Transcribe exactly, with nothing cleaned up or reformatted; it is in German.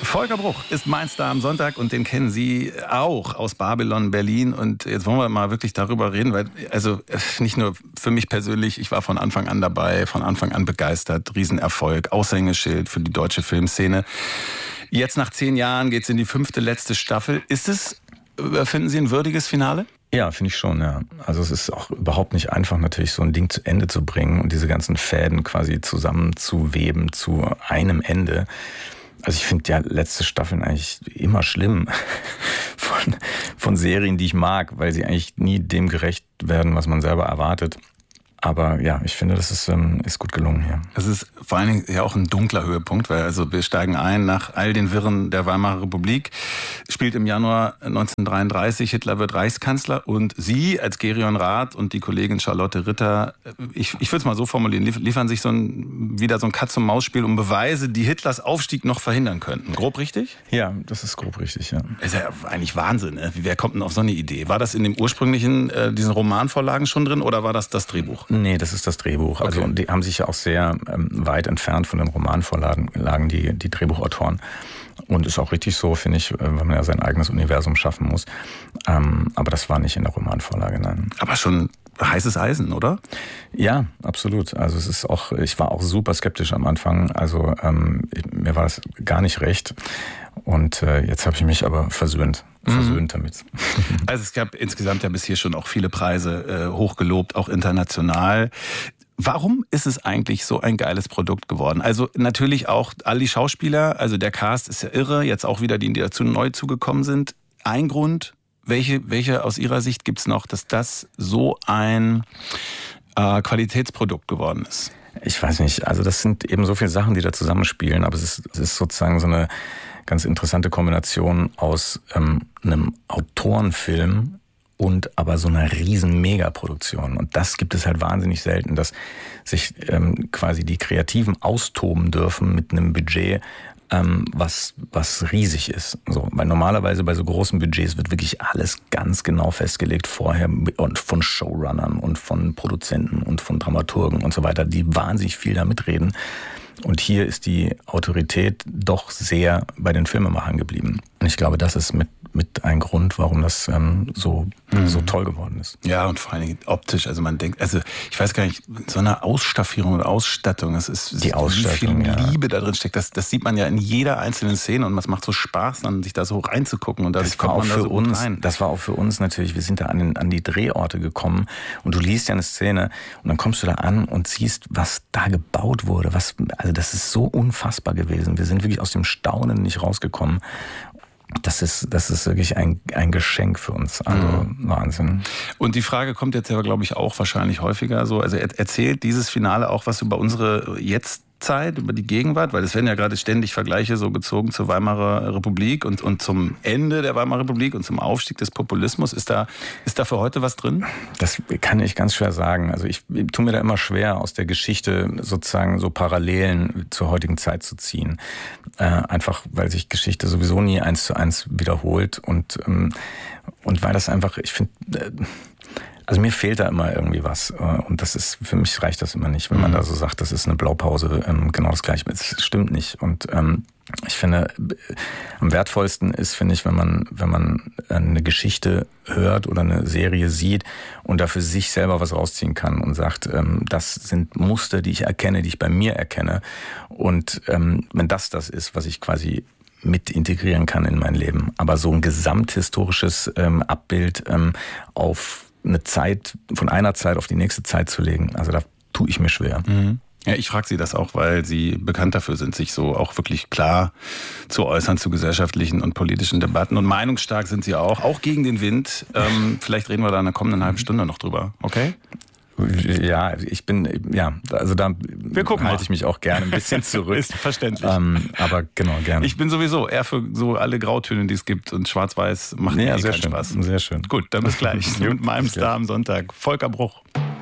Volker Bruch ist mein Star am Sonntag und den kennen Sie auch aus Babylon Berlin. Und jetzt wollen wir mal wirklich darüber reden, weil, also nicht nur für mich persönlich, ich war von Anfang an dabei, von Anfang an begeistert, Riesenerfolg, Aushängeschild für die deutsche Filmszene. Jetzt nach zehn Jahren geht es in die fünfte, letzte Staffel. Ist es, finden Sie, ein würdiges Finale? Ja, finde ich schon, ja. Also es ist auch überhaupt nicht einfach, natürlich so ein Ding zu Ende zu bringen und diese ganzen Fäden quasi zusammenzuweben zu einem Ende. Also ich finde ja letzte Staffeln eigentlich immer schlimm von, von Serien, die ich mag, weil sie eigentlich nie dem gerecht werden, was man selber erwartet. Aber ja, ich finde, das ist, ähm, ist gut gelungen hier. Es ist vor allen Dingen ja auch ein dunkler Höhepunkt, weil also wir steigen ein nach all den Wirren der Weimarer Republik, spielt im Januar neunzehnhundertdreiunddreißig, Hitler wird Reichskanzler und Sie als Gerion Rath und die Kollegin Charlotte Ritter, ich, ich würde es mal so formulieren, liefern sich so ein, wieder so ein Katz-und-Maus-Spiel um Beweise, die Hitlers Aufstieg noch verhindern könnten. Grob richtig? Ja, das ist grob richtig, ja. Ist ja eigentlich Wahnsinn, ne? Wer kommt denn auf so eine Idee? War das in dem ursprünglichen, äh, diesen Romanvorlagen schon drin oder war das das Drehbuch? Nee, das ist das Drehbuch. Also okay. Die haben sich ja auch sehr ähm, weit entfernt von den Romanvorlagen, lagen die, die Drehbuchautoren. Und ist auch richtig so, finde ich, weil man ja sein eigenes Universum schaffen muss. Ähm, aber das war nicht in der Romanvorlage, nein. Aber schon heißes Eisen, oder? Ja, absolut. Also es ist auch, ich war auch super skeptisch am Anfang. Also ähm, mir war das gar nicht recht. Und äh, jetzt habe ich mich aber versöhnt. versöhnt damit. Also es gab insgesamt ja bis hier schon auch viele Preise äh, hochgelobt, auch international. Warum ist es eigentlich so ein geiles Produkt geworden? Also natürlich auch all die Schauspieler, also der Cast ist ja irre, jetzt auch wieder die, die dazu neu zugekommen sind. Ein Grund, welche, welche aus Ihrer Sicht gibt's noch, dass das so ein äh, Qualitätsprodukt geworden ist? Ich weiß nicht, also das sind eben so viele Sachen, die da zusammenspielen, aber es ist, es ist sozusagen so eine ganz interessante Kombination aus ähm, einem Autorenfilm und aber so einer riesen Megaproduktion. Und das gibt es halt wahnsinnig selten, dass sich ähm, quasi die Kreativen austoben dürfen mit einem Budget, ähm, was was riesig ist. So, weil normalerweise bei so großen Budgets wird wirklich alles ganz genau festgelegt vorher und von Showrunnern und von Produzenten und von Dramaturgen und so weiter, die wahnsinnig viel da mitreden. Und hier ist die Autorität doch sehr bei den Filmemachern geblieben. Und ich glaube, das ist mit, mit ein Grund, warum das ähm, so, mhm. so toll geworden ist. Ja, und vor allen Dingen optisch. Also man denkt, also ich weiß gar nicht, so eine Ausstaffierung oder Ausstattung, das ist, die Ausstattung, wie viel ja. Liebe da drin steckt. Das, das sieht man ja in jeder einzelnen Szene und es macht so Spaß, dann sich da so reinzugucken. Und das war auch für so uns, rein. Das war auch für uns natürlich, wir sind da an, den, an die Drehorte gekommen und du liest ja eine Szene und dann kommst du da an und siehst, was da gebaut wurde, was, also das ist so unfassbar gewesen. Wir sind wirklich aus dem Staunen nicht rausgekommen. Das ist, das ist wirklich ein, ein Geschenk für uns. Also mhm. Wahnsinn. Und die Frage kommt jetzt ja, glaube ich, auch wahrscheinlich häufiger so. Also erzählt dieses Finale auch was über unsere jetzt Zeit, über die Gegenwart? Weil es werden ja gerade ständig Vergleiche so gezogen zur Weimarer Republik und, und zum Ende der Weimarer Republik und zum Aufstieg des Populismus. Ist da, ist da für heute was drin? Das kann ich ganz schwer sagen. Also ich, ich tue mir da immer schwer, aus der Geschichte sozusagen so Parallelen zur heutigen Zeit zu ziehen. Äh, einfach, weil sich Geschichte sowieso nie eins zu eins wiederholt und, ähm, und weil das einfach, ich finde, äh, also mir fehlt da immer irgendwie was und das ist, für mich reicht das immer nicht, wenn man da so sagt, das ist eine Blaupause, genau das Gleiche. Das stimmt nicht und ähm, ich finde, am wertvollsten ist, finde ich, wenn man, wenn man eine Geschichte hört oder eine Serie sieht und da für sich selber was rausziehen kann und sagt, ähm, das sind Muster, die ich erkenne, die ich bei mir erkenne und ähm, wenn das das ist, was ich quasi mit integrieren kann in mein Leben, aber so ein gesamthistorisches ähm, Abbild ähm, auf eine Zeit, von einer Zeit auf die nächste Zeit zu legen. Also da tue ich mir schwer. Mhm. Ja, ich frage Sie das auch, weil Sie bekannt dafür sind, sich so auch wirklich klar zu äußern zu gesellschaftlichen und politischen Debatten. Und meinungsstark sind Sie auch, auch gegen den Wind. Ähm, vielleicht reden wir da in der kommenden halben Stunde noch drüber, okay? Ja, ich bin, ja, also da halte ich mich auch gerne ein bisschen zurück. Ist verständlich. Ähm, aber genau, gerne. Ich bin sowieso eher für so alle Grautöne, die es gibt und schwarz-weiß macht ja, mir sehr keinen schön. Spaß. Sehr schön. Gut, dann bis gleich. Mit meinem Star am Sonntag, Volker Bruch.